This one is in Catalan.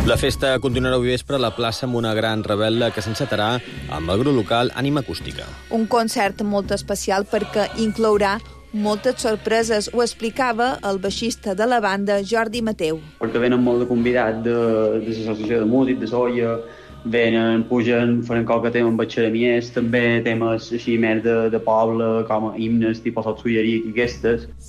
La festa continuarà avui vespre a la plaça amb una gran revetlla que s'encetarà amb el grup local Ànima Acústica. Un concert molt especial perquè inclourà moltes sorpreses, ho explicava el baixista de la banda, Jordi Mateu. Perquè venen molt de convidats de l'associació de músics, de Soia, venen, pugen, faran qualque tema amb batxeramies, també temes així més de poble, com himnes, tipus Sotsulleria i aquestes.